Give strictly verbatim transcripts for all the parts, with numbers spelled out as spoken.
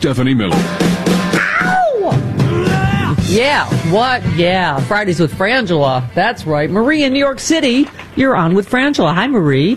Stephanie Miller. Yeah, what? Yeah, Fridays with Frangela. That's right. Marie in New York City, you're on with Frangela. Hi, Marie.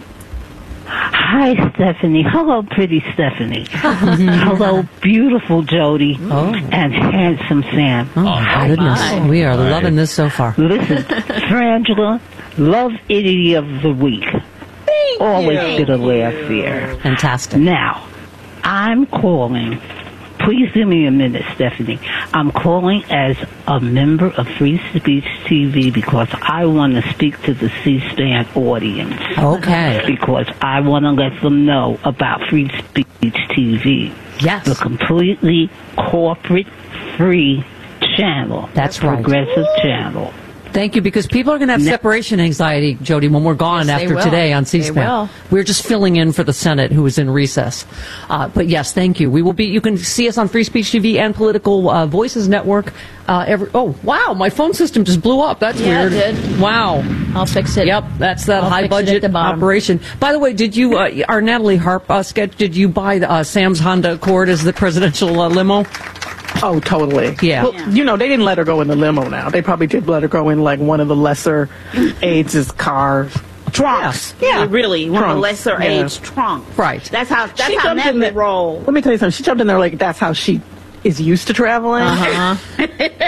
Hi, Stephanie. Hello, pretty Stephanie. Hello, beautiful Jody. Oh. And handsome Sam. Oh, my goodness. my. We are Hi. loving this so far. Listen, Frangela, love idiot of the week. Thank Always you. get a laugh here. Fantastic. Now, I'm calling. Please give me a minute, Stephanie. I'm calling as a member of Free Speech T V because I want to speak to the C-SPAN audience. Okay. Because I want to let them know about Free Speech T V. Yes. The completely corporate-free channel. That's right. Progressive channel. Thank you, because people are going to have Ne- separation anxiety, Jody, when we're gone Yes, they after will. today on They C-SPAN. will. We're just filling in for the Senate, who is in recess. Uh, but yes, thank you. We will be. You can see us on Free Speech T V and Political uh, Voices Network. Uh, every, oh, wow, my phone system just blew up. That's Yeah, weird. it did. Wow. I'll fix it. Yep, that's that I'll high fix it at budget the bottom. operation. By the way, did you, uh, our Natalie Harp uh, sketch, did you buy uh, Sam's Honda Accord as the presidential uh, limo? Oh, totally. Yeah. Well, you know, they didn't let her go in the limo now. They probably did let her go in, like, one of the lesser aides' cars. Trunks. Yeah. Yeah. Really, one of the Trunks, lesser yeah. age trunks. Right. That's how that's She how jumped in Natalie the- roll. Let me tell you something. She jumped in there like that's how she is used to traveling. Uh-huh.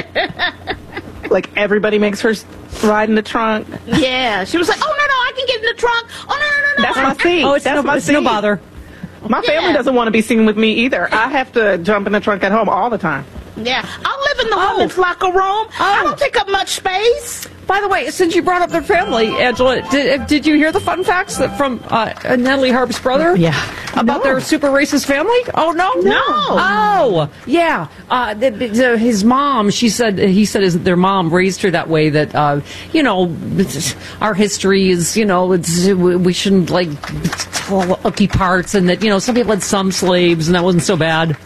Like, everybody makes her s- ride in the trunk. Yeah. She was like, oh, no, no, I can get in the trunk. Oh, no, no, no, no. That's my seat. Oh, it's, that's no, my it's seat. no bother. My family Yeah. doesn't want to be seen with me either. I have to jump in the trunk at home all the time. Yeah. I live in the Oh. women's locker room. I Oh. don't take up much space. By the way, since you brought up their family, Angela, did, did you hear the fun facts that from uh, Natalie Harp's brother? Yeah. About No. their super racist family? Oh, no? No. Oh, yeah. Uh, the, the, his mom, she said, he said his, their mom raised her that way that, uh, you know, our history is, you know, it's, we shouldn't, like, tell icky parts, and that, you know, some people had some slaves, and that wasn't so bad.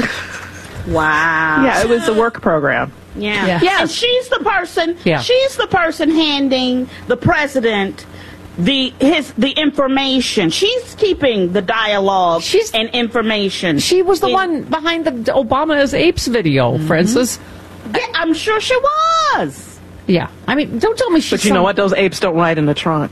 Wow. Yeah, it was a work program. Yeah. Yeah. Yes. And she's the person. Yeah. She's the person handing the president the his the information. She's keeping the dialogue She's- and information. She was the in- one behind the Obama as Apes video, Francis. Yeah, I'm sure she was. Yeah. I mean, don't tell me she's But you know some- what? Those apes don't ride in the trunk.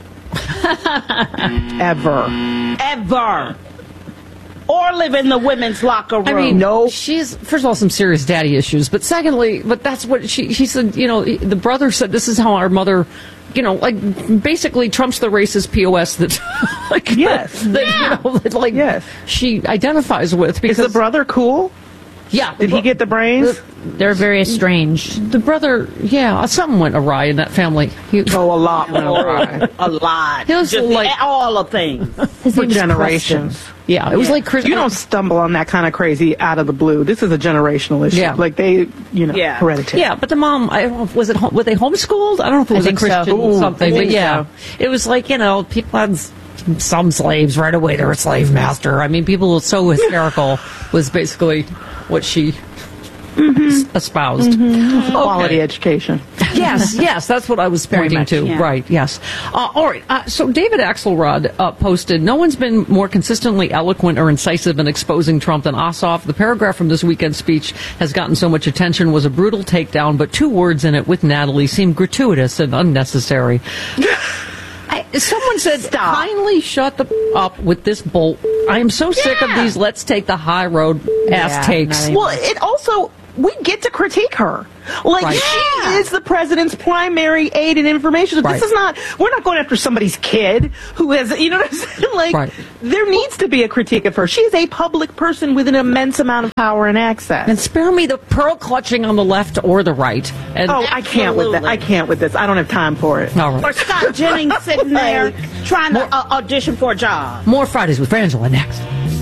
Ever. Ever. Or live in the women's locker room. I mean, No. she's first of all some serious daddy issues, but secondly, but that's what she she said. You know, the brother said this is how our mother, you know, like basically Trump's the racist P O S that, like, Yes. that, you know, that, like, Yes. she identifies with Is because the brother cool? yeah, Did he get the brains? They're very estranged. the brother? Yeah, something went awry in that family. He, Oh, a lot went awry. a lot. It was Just like- all the things. His For name is generations. yeah, it was Yeah. like Chris. You don't stumble on that kind of crazy out of the blue. This is a generational issue. Yeah. Like they, you know, Yeah. hereditary. Yeah, but the mom, I don't know, if- was it home- were they homeschooled? I don't know if it was a think so. Christian Ooh, something, I but think yeah, so. it was like, you know, people had s- some slaves right away. They're a slave master. I mean, people were so hysterical was basically what she s- espoused. Quality Okay. education. Yes, yes, that's what I was pointing much, to. yeah. Right, yes. Uh, all right, uh, so David Axelrod uh, posted, no one's been more consistently eloquent or incisive in exposing Trump than Ossoff. The paragraph from this weekend's speech has gotten so much attention, was a brutal takedown, but two words in it with Natalie seemed gratuitous and unnecessary. I, someone said, Stop. kindly shut the f- up with this bull. I am so sick of Yeah. these let's take the high road ass Yeah, takes. not even- Well, it also, we get to critique her. Like, Right. she Yeah. is the president's primary aid and information. Right. This is not, we're not going after somebody's kid who has, you know what I'm saying? Like, Right. there needs to be a critique of her. She is a public person with an immense amount of power and access. And spare me the pearl clutching on the left or the right. And oh, I can't with that. Absolutely. I can't with this. I don't have time for it. all Or right. Scott Jennings sitting there trying to uh, audition for a job. More Fridays with Frangela next.